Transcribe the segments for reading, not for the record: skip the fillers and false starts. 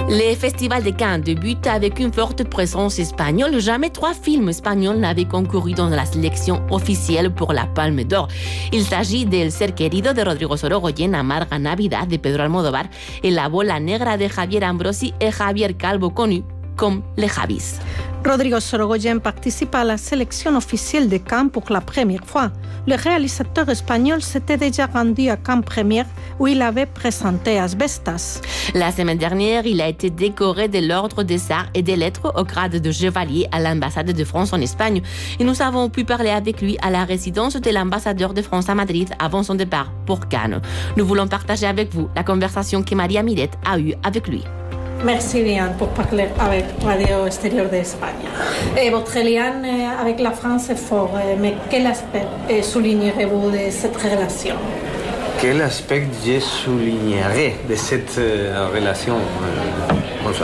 Le Festival de Cannes débute avec une forte présence espagnole. Jamais 3 films espagnols n'avaient concouru dans la sélection officielle pour la Palme d'Or. Il s'agit d'El Ser Querido de Rodrigo Sorogoyen, Amarga Navidad de Pedro Almodóvar et La Bola Negra de Javier Ambrosi et Javier Calvo, connus comme les Javis. Rodrigo Sorogoyen participe à la sélection officielle de Cannes pour la première fois. Le réalisateur espagnol s'était déjà rendu à Cannes Première où il avait présenté Asbestas. La semaine dernière, il a été décoré de l'Ordre des Arts et des Lettres au grade de chevalier à l'ambassade de France en Espagne. Et nous avons pu parler avec lui à la résidence de l'ambassadeur de France à Madrid avant son départ pour Cannes. Nous voulons partager avec vous la conversation que Maria Miret a eue avec lui. Merci Liane pour parler avec Radio Extérieur d'Espagne. Votre lien avec la France est fort, mais quel aspect soulignerez-vous de cette relation? Quel aspect je soulignerais de cette relation? Bonsoir.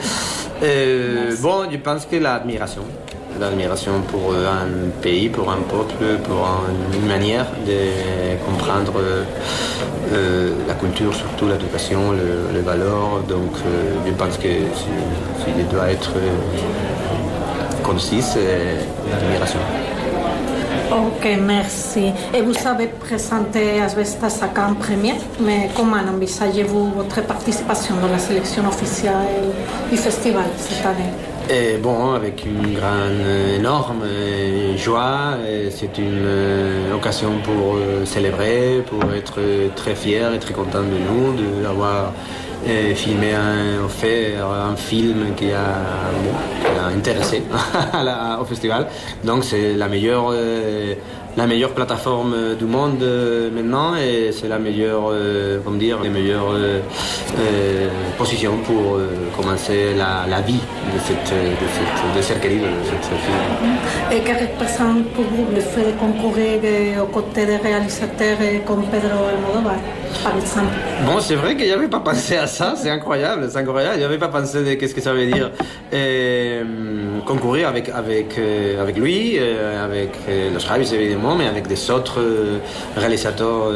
Bon, je pense que l'admiration pour un pays, pour un peuple, pour une manière de comprendre la culture, surtout l'éducation, les valeurs. Donc, je pense que s'il doit être concis, c'est l'admiration. Ok, merci. Et vous avez présenté Asbestas à Cannes Première, mais comment envisagez-vous votre participation dans la sélection officielle du festival cette année? Et bon, avec une énorme joie, c'est une occasion pour célébrer, pour être très fier et très content de nous, d'avoir filmé un film qui a intéressé au festival. Donc c'est la meilleure plateforme du monde maintenant et c'est la meilleure, les meilleures positions pour commencer la vie de Ser Querido, de ce film. Et que représente pour vous le fait de concourir aux côtés des réalisateurs comme Pedro Almodóvar, par exemple? Bon, c'est vrai que je n'avais pas pensé à ça, c'est incroyable. Je n'avais pas pensé de qu'est-ce que ça veut dire concourir avec lui, avec los Javis évidemment, mais avec des autres réalisateurs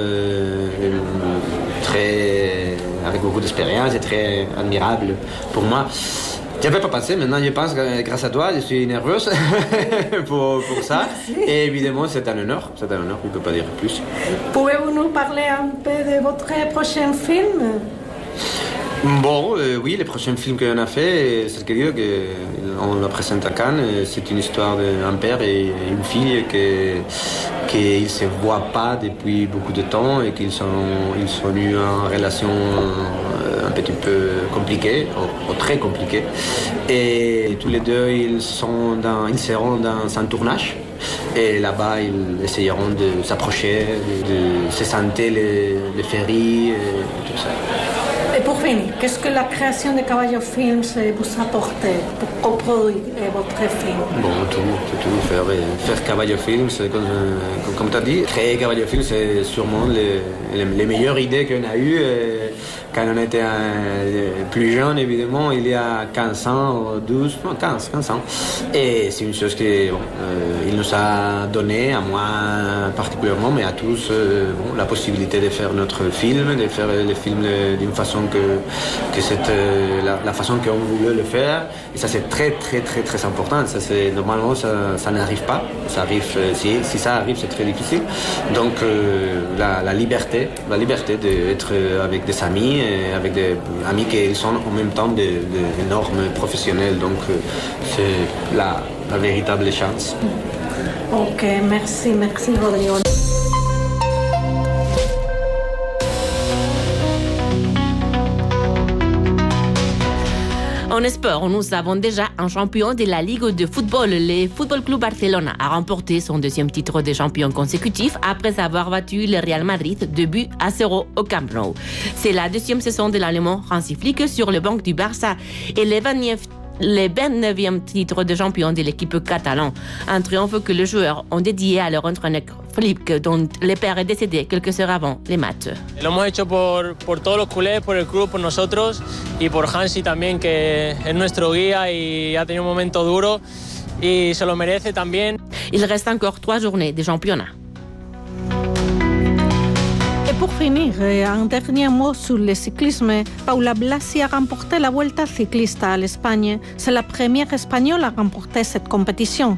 avec beaucoup d'expérience et très admirables pour moi. Je n'avais pas pensé, maintenant je pense que grâce à toi, je suis nerveuse pour ça. Et évidemment, c'est un honneur, je ne peux pas dire plus. Pouvez-vous nous parler un peu de votre prochain film? Bon, oui, le prochain film qu'on a fait, c'est Ser Querido, on le présente à Cannes. C'est une histoire d'un père et une fille qu'ils ne se voient pas depuis beaucoup de temps et qu'ils ont eu une relation un petit peu compliquée, ou très compliquée. Et tous les deux, ils seront dans un tournage. Et là-bas, ils essayeront de s'approcher, de se sentir les ferries et tout ça. Et pour finir, qu'est-ce que la création de Caballo Films vous a apporté pour coproduire votre film? Bon, tout. Faire Caballo Films, comme tu as dit, créer Caballo Films, c'est sûrement les meilleures idées qu'on a eues quand on était plus jeune, évidemment, il y a 15 ans, 15 ans. Et c'est une chose qu'il nous a donné, à moi particulièrement, mais à tous, la possibilité de faire notre film, de faire le film d'une façon que c'est la façon qu'on voulait le faire. Et ça, c'est très, très, très, très important. Normalement, ça n'arrive pas. Ça arrive, si ça arrive, c'est très difficile. Donc, la liberté d'être avec des amis, et avec des amis qui sont en même temps d'énormes professionnels. Donc, c'est la véritable chance. Ok, merci Rodrigo. En sport, nous avons déjà un champion de la Ligue de football. Le Football Club Barcelone a remporté son 2e titre de champion consécutif après avoir battu le Real Madrid 2-0 au Camp Nou. C'est la 2e saison de l'Allemand Hansi Flick sur le banc du Barça et le 29e titre de champion de l'équipe catalane. Un triomphe que les joueurs ont dédié à leur entraîneur Flick, dont le père est décédé quelques heures avant les matchs. Lo hemos hecho por todos los culés, por el club, por nosotros y por Hansi también, que es nuestro guía y ha tenido un momento duro y se lo merece también. Il reste encore 3 journées de championnat. Et pour finir, un dernier mot sur le cyclisme. Paula Blasi a remporté la Vuelta Ciclista à l'Espagne. C'est la première Espagnole à remporter cette compétition.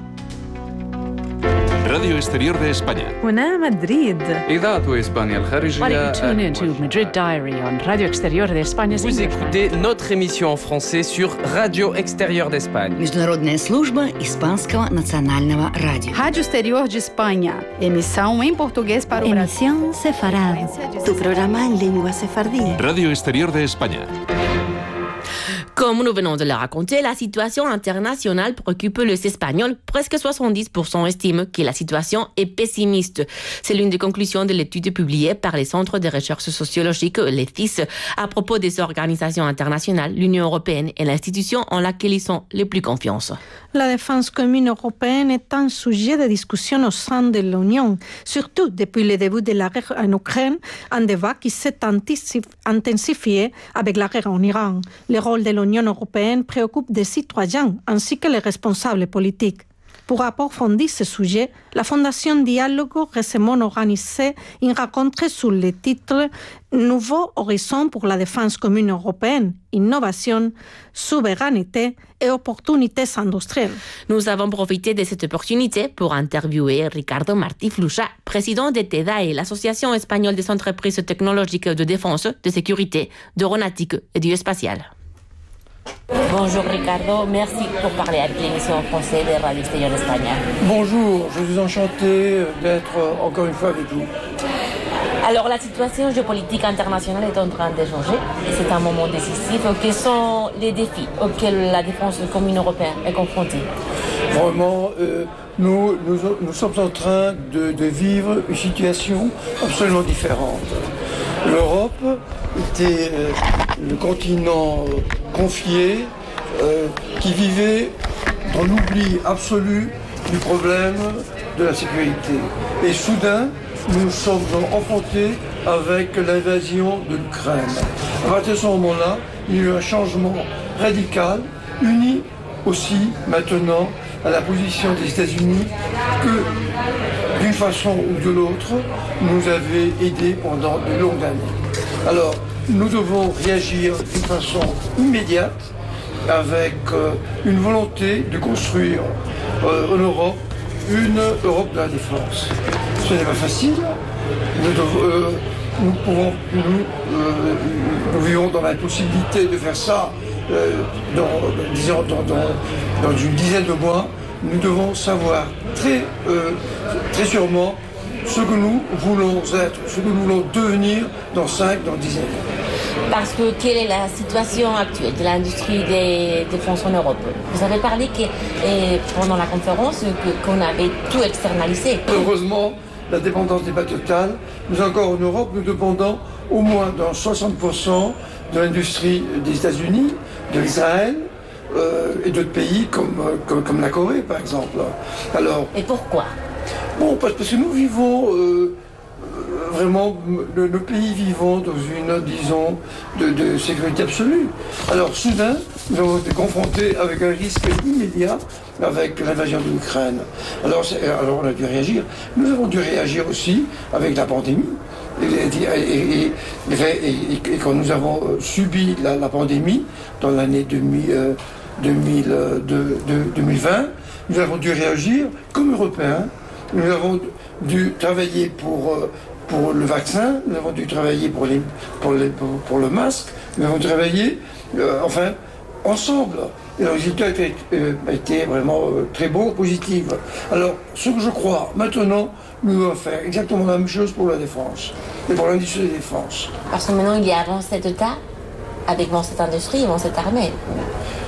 راديو اكستيريور de España. هنا مدريد. إذاعة إسبانيا الخارجية. You tune into Madrid Diary on Radio Exterior de España. Vous écoutez notre émission en français sur Radio Exterior d'Espagne. Международная служба Испанского национального радио. Rádio Exterior de Espanha. Emissão em português para o Brasil. Emisión Sefarad. Tu programa en lengua sefardí. Radio Exterior de España. Comme nous venons de le raconter, la situation internationale préoccupe les Espagnols. Presque 70% estiment que la situation est pessimiste. C'est l'une des conclusions de l'étude publiée par les centres de recherche sociologique, les CIS, à propos des organisations internationales, l'Union européenne et l'institution en laquelle ils sont les plus confiance. La défense commune européenne est un sujet de discussion au sein de l'Union, surtout depuis le début de la guerre en Ukraine, un débat qui s'est intensifié avec la guerre en Iran. Le rôle de l'Union européenne préoccupe des citoyens ainsi que les responsables politiques. Pour approfondir ce sujet, la Fondation Dialogo récemment organisé une rencontre sous le titre « Nouveaux horizons pour la défense commune européenne, innovation, souveraineté et opportunités industrielles ». Nous avons profité de cette opportunité pour interviewer Ricardo Martí Flucha, président de TEDAE, l'Association espagnole des entreprises technologiques de défense, de sécurité, d'aéronautique et du spatial. Bonjour Ricardo, merci pour parler avec l'émission en français de Radio Exterior d'Espagne. Bonjour, je suis enchanté d'être encore une fois avec vous. Alors la situation géopolitique internationale est en train de changer et c'est un moment décisif. Quels sont les défis auxquels la défense commune européenne est confrontée? Vraiment, nous sommes en train de vivre une situation absolument différente. L'Europe était le continent confié qui vivait dans l'oubli absolu du problème de la sécurité. Et soudain, nous sommes confrontés avec l'invasion de l'Ukraine. À partir de ce moment-là, il y a eu un changement radical, uni aussi maintenant à la position des États-Unis que, d'une façon ou de l'autre, nous avait aidés pendant de longues années. Alors, nous devons réagir d'une façon immédiate avec une volonté de construire en Europe une Europe de la défense. Ce n'est pas facile. Nous vivons dans la possibilité de faire ça dans une dizaine de mois. Nous devons savoir très sûrement ce que nous voulons être, ce que nous voulons devenir dans 5, dans 10 ans. Parce que quelle est la situation actuelle de l'industrie des défense en Europe? Vous avez parlé pendant la conférence qu'on avait tout externalisé. Heureusement, la dépendance n'est pas totale. Nous encore en Europe, nous dépendons au moins dans 60% de l'industrie des États-Unis, de l'Israël et d'autres pays comme la Corée par exemple. Alors, et pourquoi? Bon, parce que nous vivons vraiment, nos pays vivant dans une, disons, de sécurité absolue. Alors soudain, nous avons été confrontés avec un risque immédiat avec l'invasion de l'Ukraine. Alors on a dû réagir. Nous avons dû réagir aussi avec la pandémie. Et quand nous avons subi la pandémie dans l'année 2020, nous avons dû réagir comme Européens. Nous avons dû travailler pour le vaccin, nous avons dû travailler pour le masque, nous avons travaillé ensemble. Et le résultat a été vraiment très beau, positif. Alors, ce que je crois, maintenant, nous devons faire exactement la même chose pour la défense et pour l'industrie de défense. Parce que maintenant, il y a 27 États avec cette industrie et cette armée.